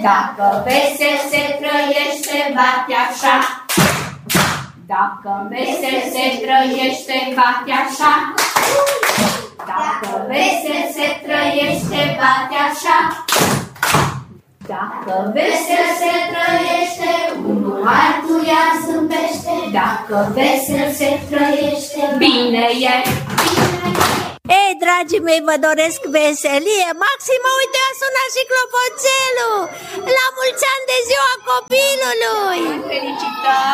Dacă vesel se trăiește, bate așa. Dacă vesel se trăiește, bate așa. Dacă vesel se trăiește, bate așa. Dacă vesel se trăiește, unul altuia zâmbește. Dacă vesel se trăiește, bine e, bine e. Ei, dragii mei, vă doresc veselie maximă. Uite, a sunat și clopoțelul. La mulți ani de ziua copilului. Felicitări!